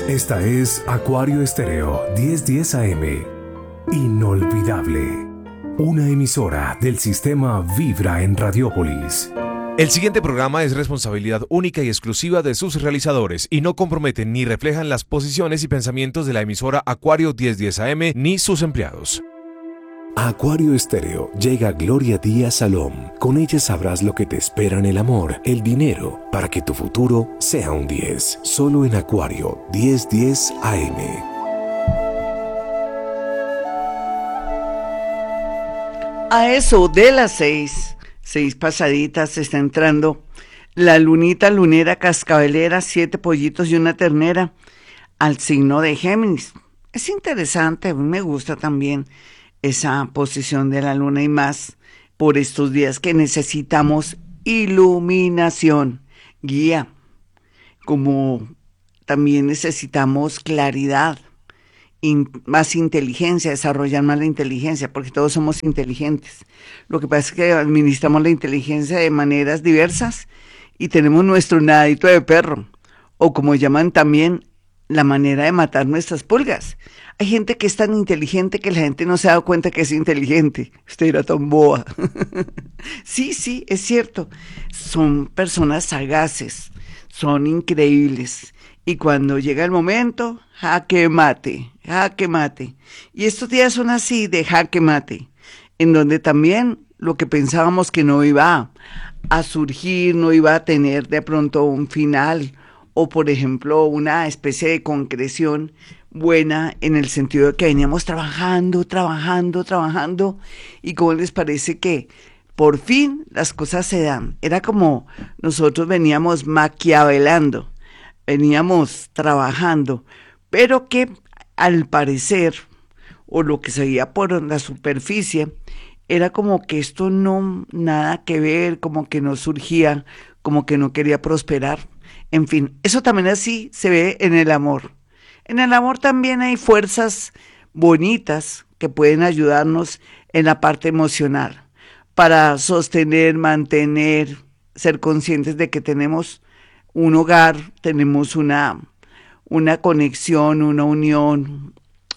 Esta es Acuario Estéreo 1010 AM. Inolvidable. Una emisora del sistema Vibra en Radiópolis. El siguiente programa es responsabilidad única y exclusiva de sus realizadores y no comprometen ni reflejan las posiciones y pensamientos de la emisora Acuario 1010 AM ni sus empleados. A Acuario Estéreo llega Gloria Díaz Salom. Con ella sabrás lo que te espera en el amor, el dinero, para que tu futuro sea un 10. Solo en Acuario 1010 AM. A eso de las 6 pasaditas, está entrando la lunita lunera cascabelera, 7 pollitos y una ternera al signo de Géminis. Es interesante, a mí me gusta también esa posición de la luna y más por estos días que necesitamos iluminación, guía, como también necesitamos claridad, más inteligencia, desarrollar más la inteligencia, porque todos somos inteligentes. Lo que pasa es que administramos la inteligencia de maneras diversas y tenemos nuestro nadito de perro, o como llaman también, la manera de matar nuestras pulgas. Hay gente que es tan inteligente que la gente no se ha dado cuenta que es inteligente. Usted era tan boba. Sí, es cierto. Son personas sagaces, son increíbles. Y cuando llega el momento, jaque mate, jaque mate. Y estos días son así de jaque mate, en donde también lo que pensábamos que no iba a surgir, no iba a tener de pronto un final, o por ejemplo una especie de concreción buena en el sentido de que veníamos trabajando, y cómo les parece que por fin las cosas se dan. Era como nosotros veníamos maquiavelando, veníamos trabajando, pero que al parecer, o lo que se veía por la superficie, era como que esto no, nada que ver, como que no surgía, como que no quería prosperar. En fin, eso también así se ve en el amor. En el amor también hay fuerzas bonitas que pueden ayudarnos en la parte emocional para sostener, mantener, ser conscientes de que tenemos un hogar, tenemos una conexión, una unión,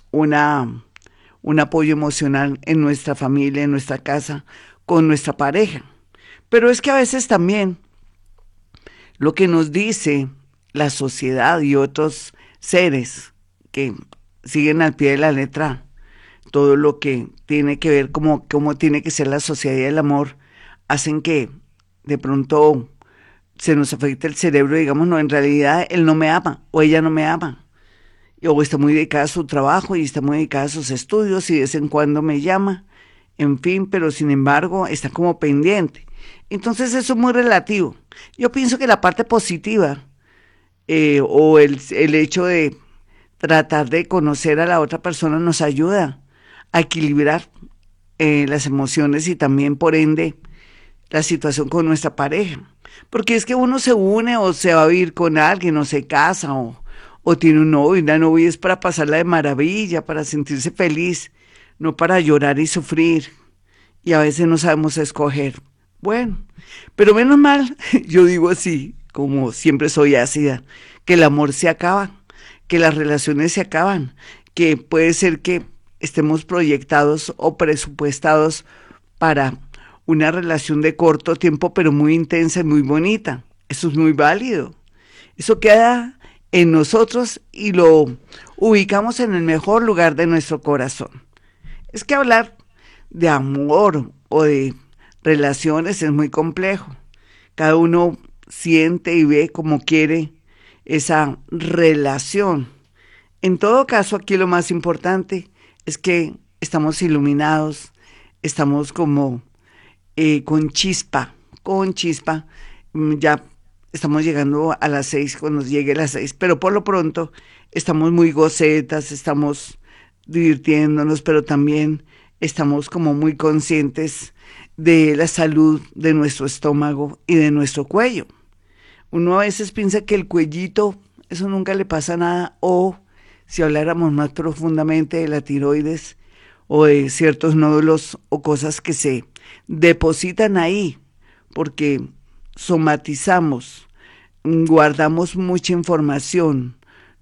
un apoyo emocional en nuestra familia, en nuestra casa, con nuestra pareja. Pero es que a veces también lo que nos dice la sociedad y otros seres que siguen al pie de la letra todo lo que tiene que ver cómo tiene que ser la sociedad y el amor, hacen que de pronto se nos afecte el cerebro, digamos, no, en realidad él no me ama o ella no me ama, o está muy dedicada a su trabajo y está muy dedicada a sus estudios y de vez en cuando me llama, en fin, pero sin embargo está como pendiente. Entonces eso es muy relativo. Yo pienso que la parte positiva o el hecho de tratar de conocer a la otra persona nos ayuda a equilibrar las emociones y también por ende la situación con nuestra pareja. Porque es que uno se une o se va a vivir con alguien o se casa o tiene un novio, y una novia es para pasarla de maravilla, para sentirse feliz, no para llorar y sufrir. Y a veces no sabemos escoger. Bueno, pero menos mal, yo digo así, como siempre soy ácida, que el amor se acaba, que las relaciones se acaban, que puede ser que estemos proyectados o presupuestados para una relación de corto tiempo, pero muy intensa y muy bonita. Eso es muy válido. Eso queda en nosotros y lo ubicamos en el mejor lugar de nuestro corazón. Es que hablar de amor o de relaciones es muy complejo. Cada uno siente y ve como quiere esa relación. En todo caso, aquí lo más importante es que estamos iluminados, estamos como con chispa. Ya estamos llegando a las 6, cuando llegue las 6, pero por lo pronto estamos muy gocetas, estamos divirtiéndonos, pero también estamos como muy conscientes de la salud de nuestro estómago y de nuestro cuello. Uno a veces piensa que el cuellito, eso nunca le pasa nada, o si habláramos más profundamente de la tiroides o de ciertos nódulos o cosas que se depositan ahí, porque somatizamos, guardamos mucha información,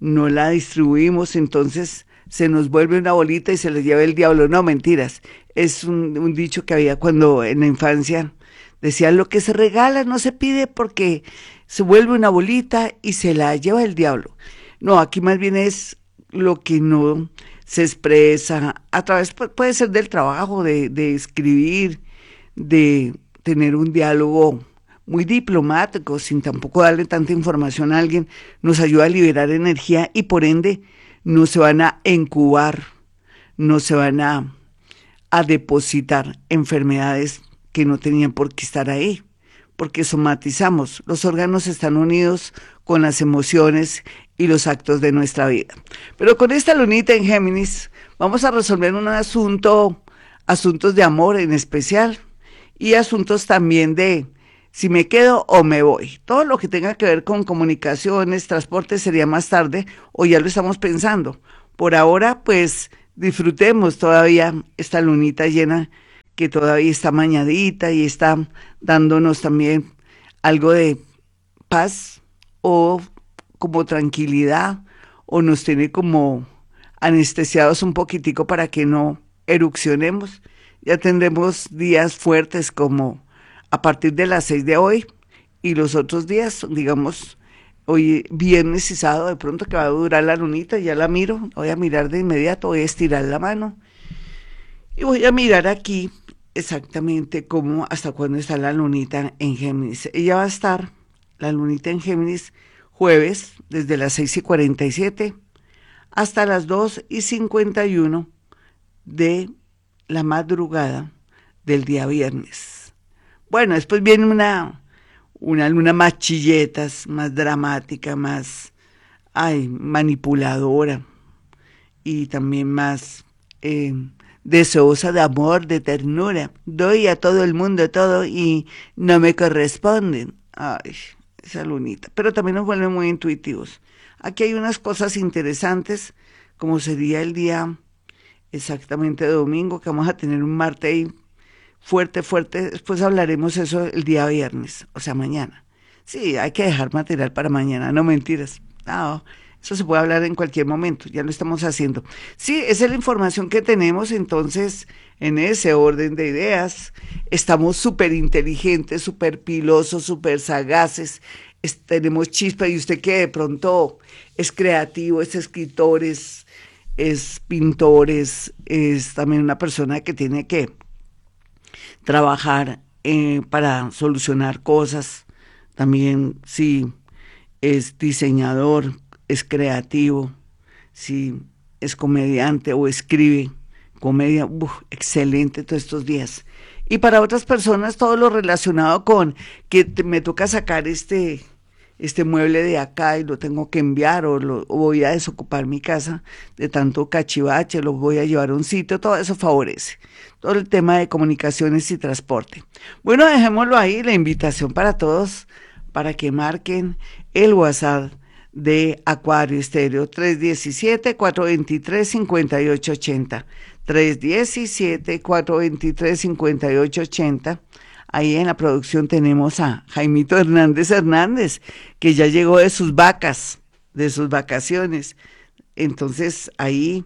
no la distribuimos, entonces se nos vuelve una bolita y se la lleva el diablo. No, mentiras. Es un dicho que había cuando en la infancia decían: lo que se regala no se pide porque se vuelve una bolita y se la lleva el diablo. No, aquí más bien es lo que no se expresa a través, puede ser del trabajo, de escribir, de tener un diálogo muy diplomático, sin tampoco darle tanta información a alguien, nos ayuda a liberar energía y por ende no se van a incubar, no se van a depositar enfermedades que no tenían por qué estar ahí, porque somatizamos, los órganos están unidos con las emociones y los actos de nuestra vida. Pero con esta lunita en Géminis vamos a resolver un asuntos de amor en especial y asuntos también de si me quedo o me voy. Todo lo que tenga que ver con comunicaciones, transporte sería más tarde o ya lo estamos pensando. Por ahora, pues disfrutemos todavía esta lunita llena que todavía está mañadita y está dándonos también algo de paz o como tranquilidad o nos tiene como anestesiados un poquitico para que no erupcionemos. Ya tendremos días fuertes como a partir de las 6 de hoy y los otros días, digamos, hoy viernes y sábado, de pronto que va a durar la lunita, ya la miro, voy a mirar de inmediato, voy a estirar la mano y voy a mirar aquí exactamente cómo, hasta cuándo está la lunita en Géminis. Ella va a estar, la lunita en Géminis, jueves, desde las 6:47 hasta las 2:51 de la madrugada del día viernes. Bueno, después viene una luna más chilletas, más dramática, más manipuladora y también más deseosa de amor, de ternura. Doy a todo el mundo todo y no me corresponden. Ay, esa lunita. Pero también nos vuelve muy intuitivos. Aquí hay unas cosas interesantes, como sería el día exactamente domingo, que vamos a tener un martes ahí fuerte, fuerte. Después hablaremos eso el día viernes, o sea, mañana. Sí, hay que dejar material para mañana, no mentiras. No, eso se puede hablar en cualquier momento, ya lo estamos haciendo. Sí, esa es la información que tenemos, entonces, en ese orden de ideas, estamos súper inteligentes, súper pilosos, súper sagaces, tenemos chispa, y usted que de pronto es creativo, es escritor, es pintor, es también una persona que tiene que trabajar para solucionar cosas, también sí es diseñador, es creativo, si es comediante o escribe comedia, excelente todos estos días. Y para otras personas todo lo relacionado con que me toca sacar este mueble de acá y lo tengo que enviar o voy a desocupar mi casa de tanto cachivache, lo voy a llevar a un sitio, todo eso favorece. Todo el tema de comunicaciones y transporte. Bueno, dejémoslo ahí, la invitación para todos para que marquen el WhatsApp de Acuario Estéreo 317-423-5880. 317-423-5880. Ahí en la producción tenemos a Jaimito Hernández, que ya llegó de sus vacas, de sus vacaciones. Entonces ahí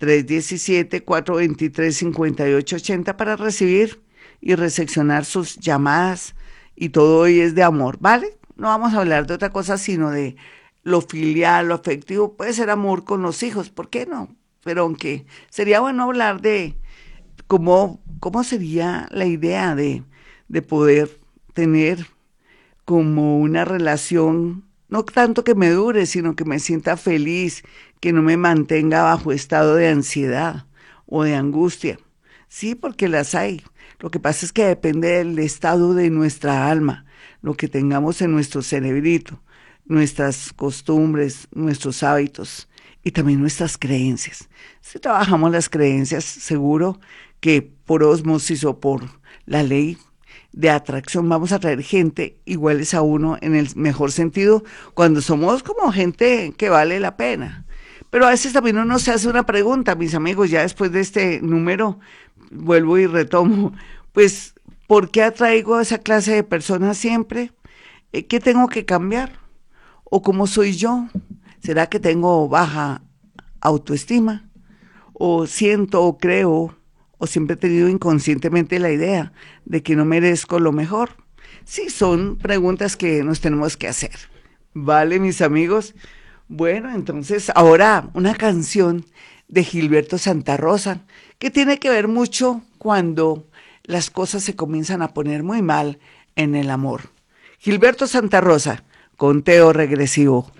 317-423-5880 para recibir y recepcionar sus llamadas y todo hoy es de amor, ¿vale? No vamos a hablar de otra cosa sino de lo filial, lo afectivo, puede ser amor con los hijos, ¿por qué no? Pero aunque sería bueno hablar de cómo sería la idea de poder tener como una relación, no tanto que me dure, sino que me sienta feliz, que no me mantenga bajo estado de ansiedad o de angustia. Sí, porque las hay. Lo que pasa es que depende del estado de nuestra alma, lo que tengamos en nuestro cerebrito, nuestras costumbres, nuestros hábitos y también nuestras creencias. Si trabajamos las creencias, seguro que por ósmosis o por la ley de atracción vamos a traer gente iguales a uno en el mejor sentido cuando somos como gente que vale la pena. Pero a veces también uno se hace una pregunta, mis amigos, ya después de este número vuelvo y retomo, pues, ¿por qué atraigo a esa clase de personas siempre? ¿Qué tengo que cambiar? ¿O cómo soy yo? ¿Será que tengo baja autoestima? ¿O siento o creo o siempre he tenido inconscientemente la idea de que no merezco lo mejor? Sí, son preguntas que nos tenemos que hacer. ¿Vale, mis amigos? Bueno, entonces ahora una canción de Gilberto Santa Rosa que tiene que ver mucho cuando las cosas se comienzan a poner muy mal en el amor. Gilberto Santa Rosa, conteo regresivo.